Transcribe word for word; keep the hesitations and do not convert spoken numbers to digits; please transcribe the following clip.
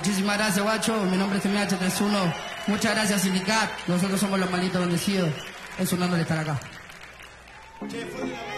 Muchísimas gracias, guacho. Mi nombre es M H treinta y uno. Muchas gracias, Sindicat. Nosotros somos los malditos bendecidos. Es un honor estar acá.